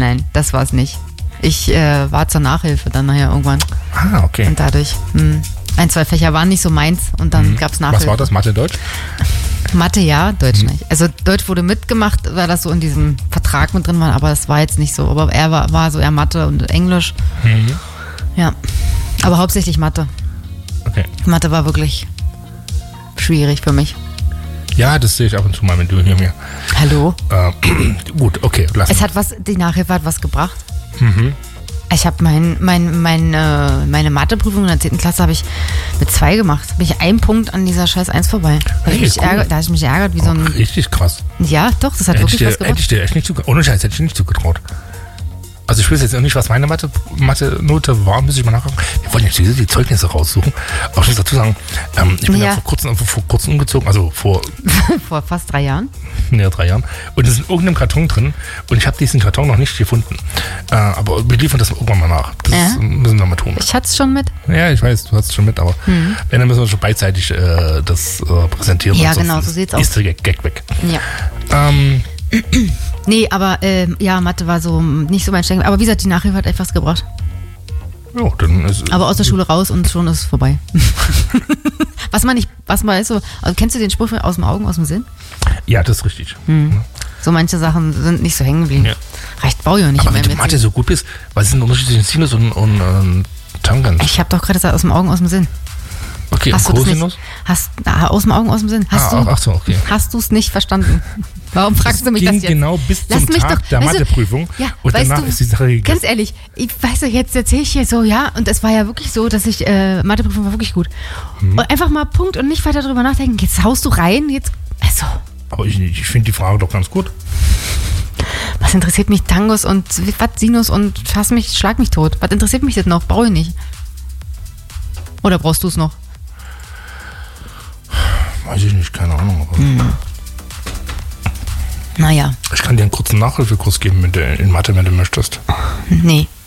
Nein, das war es nicht. Ich war zur Nachhilfe dann nachher irgendwann. Ah, okay. Und dadurch, 1, 2 Fächer waren nicht so meins und dann gab es Nachhilfe. Was war das, Mathe, Deutsch? Mathe ja, Deutsch nicht. Also Deutsch wurde mitgemacht, weil das so in diesem Vertrag mit drin war, aber das war jetzt nicht so. Aber er war so eher Mathe und Englisch. Ja, aber hauptsächlich Mathe. Okay. Mathe war wirklich schwierig für mich. Ja, das sehe ich ab und zu mal, wenn du hier mir... Hallo? Gut, okay, lass Es die Nachhilfe hat was gebracht. Ich habe meine Matheprüfung in der 10. Klasse habe ich mit 2 gemacht. Bin ich 1 Punkt an dieser scheiß 1 vorbei. Da habe ich mich geärgert wie so ein... Richtig krass. Ja, doch, das hat wirklich was gebracht. Hätte ich dir echt nicht zugetraut. Ohne Scheiß, hätte ich dir nicht zugetraut. Also ich weiß jetzt auch nicht, was meine Mathe-Note war, muss ich mal nachgucken. Wir wollen jetzt die Zeugnisse raussuchen. Aber ich muss dazu sagen, ich bin ja vor kurzem umgezogen, also vor fast 3 Jahren. Ja, 3 Jahren. Und es ist in irgendeinem Karton drin und ich habe diesen Karton noch nicht gefunden. Aber wir liefern das irgendwann mal nach. Das müssen wir mal tun. Ich hatte es schon mit. Ja, ich weiß, du hast es schon mit, aber wenn, dann müssen wir schon beidseitig das präsentieren. Ja, genau, so sieht's aus. Ist der Gag weg. Ja. Nee, aber Mathe war so nicht so mein Stecken. Aber wie gesagt, die Nachhilfe hat etwas gebracht. Ja, dann ist aber aus der Schule raus und schon ist es vorbei. Was man ist so, also kennst du den Spruch aus dem Augen, aus dem Sinn? Ja, das ist richtig. So manche Sachen sind nicht so hängen geblieben. Ja. Reicht Baujahr nicht. Aber wenn du Mathe so gut bist, was ist denn der Unterschied zwischen Sinus und Tangens? Ich habe doch gerade gesagt, aus dem Augen, aus dem Sinn. Okay, hast und Cosinus? Aus dem Augen, aus dem Sinn. Okay. Hast du es nicht verstanden? Warum fragst du mich das jetzt? Genau bis zum Tag der Matheprüfung. Ja, und danach ist die Sache gegessen. Ganz ehrlich, jetzt erzähle ich hier so, ja, und es war ja wirklich so, dass ich, Matheprüfung war wirklich gut. Und einfach mal Punkt und nicht weiter drüber nachdenken. Jetzt haust du rein, also. Aber ich finde die Frage doch ganz gut. Was interessiert mich Tangos und was Sinus und schlag mich tot? Was interessiert mich das noch? Brauche ich nicht. Oder brauchst du es noch? Weiß ich nicht, keine Ahnung. Aber Naja. Ich kann dir einen kurzen Nachhilfekurs geben in Mathe, wenn du möchtest. Nee.